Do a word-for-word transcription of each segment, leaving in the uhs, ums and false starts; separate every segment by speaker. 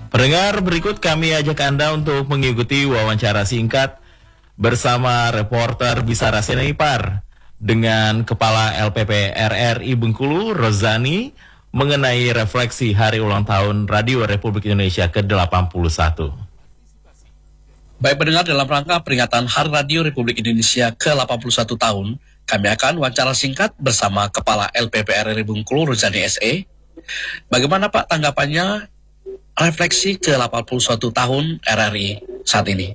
Speaker 1: Pendengar, berikut kami ajak Anda untuk mengikuti wawancara singkat bersama reporter Bisara Sianipar dengan Kepala L P P R R I Bengkulu, Rozani, mengenai refleksi hari ulang tahun Radio Republik Indonesia ke delapan puluh satu.
Speaker 2: Baik pendengar, dalam rangka peringatan Hari Radio Republik Indonesia ke delapan puluh satu tahun, kami akan wawancara singkat bersama Kepala L P P R R I Bengkulu, Rozani S E. Bagaimana Pak tanggapannya refleksi ke delapan puluh satu tahun R R I saat ini?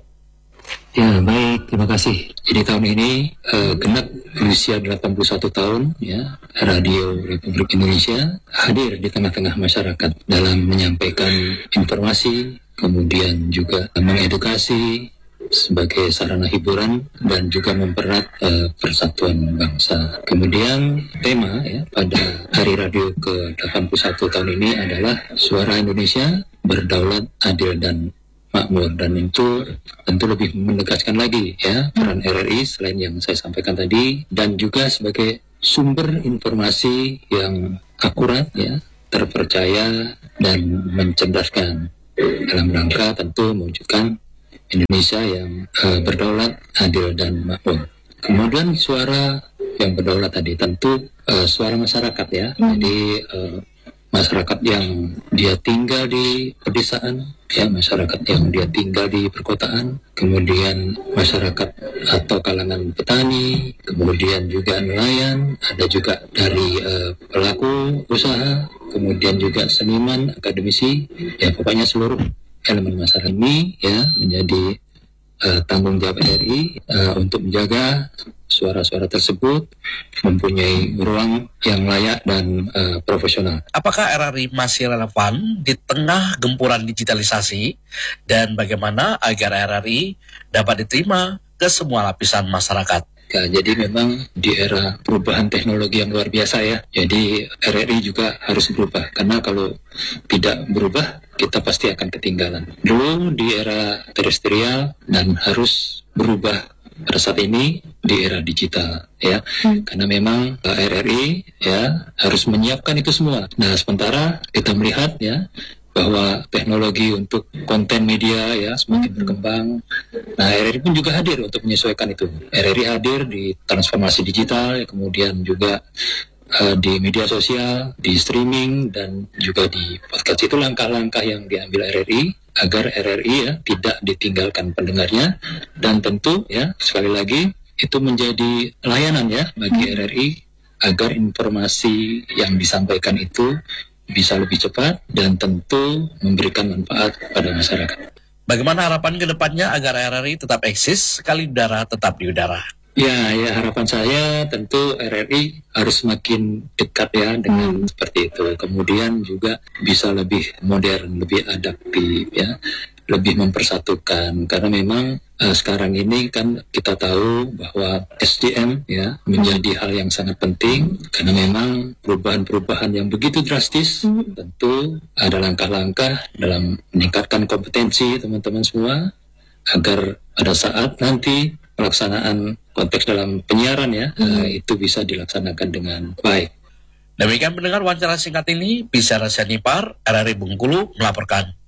Speaker 3: Ya, baik, terima kasih. Jadi tahun ini uh, genap berusia delapan puluh satu tahun, ya, Radio Republik Indonesia hadir di tengah-tengah masyarakat dalam menyampaikan informasi, kemudian juga mengedukasi sebagai sarana hiburan dan juga mempererat uh, persatuan bangsa. Kemudian tema ya pada Hari Radio ke delapan puluh satu tahun ini adalah Suara Indonesia Berdaulat, Adil dan Makmur, dan itu tentu lebih menegaskan lagi ya peran R R I selain yang saya sampaikan tadi, dan juga sebagai sumber informasi yang akurat ya, terpercaya dan mencerdaskan dalam rangka tentu mewujudkan Indonesia yang uh, berdaulat, adil dan makmur. Kemudian suara yang berdaulat tadi tentu uh, suara masyarakat ya. Hmm. Jadi uh, masyarakat yang dia tinggal di pedesaan, ya, masyarakat yang dia tinggal di perkotaan, kemudian masyarakat atau kalangan petani, kemudian juga nelayan, ada juga dari uh, pelaku usaha, kemudian juga seniman, akademisi, ya pokoknya seluruh elemen masyarakat ini ya menjadi uh, tanggung jawab R R I uh, untuk menjaga suara-suara tersebut mempunyai ruang yang layak dan uh, profesional.
Speaker 2: Apakah R R I masih relevan di tengah gempuran digitalisasi, dan bagaimana agar R R I dapat diterima ke semua lapisan masyarakat?
Speaker 3: Ya, jadi memang di era perubahan teknologi yang luar biasa ya, jadi R R I juga harus berubah, karena kalau tidak berubah kita pasti akan ketinggalan. Dulu di era terestrial dan harus berubah pada saat ini di era digital ya, hmm. karena memang uh, R R I ya harus menyiapkan itu semua. Nah, sementara kita melihat ya bahwa teknologi untuk konten media ya semakin hmm. berkembang. Nah, R R I pun juga hadir untuk menyesuaikan itu. R R I hadir di transformasi digital, ya, kemudian juga uh, di media sosial, di streaming, dan juga di podcast. Itu langkah-langkah yang diambil R R I agar R R I ya tidak ditinggalkan pendengarnya, dan tentu ya sekali lagi itu menjadi layanan ya bagi hmm. R R I agar informasi yang disampaikan itu bisa lebih cepat dan tentu memberikan manfaat pada masyarakat.
Speaker 2: Bagaimana harapan ke depannya agar R R I tetap eksis, sekali udara tetap di udara?
Speaker 3: Ya, ya harapan saya tentu R R I harus semakin dekat ya dengan hmm. seperti itu. Kemudian juga bisa lebih modern, lebih adaptif ya, lebih mempersatukan, karena memang uh, sekarang ini kan kita tahu bahwa S D M ya menjadi hal yang sangat penting, karena memang perubahan-perubahan yang begitu drastis. Tentu ada langkah-langkah dalam meningkatkan kompetensi teman-teman semua agar pada saat nanti pelaksanaan konteks dalam penyiaran ya hmm. uh, itu bisa dilaksanakan dengan baik.
Speaker 2: Demikian pendengar wawancara singkat ini, Bisara Sianipar R R I Bengkulu melaporkan.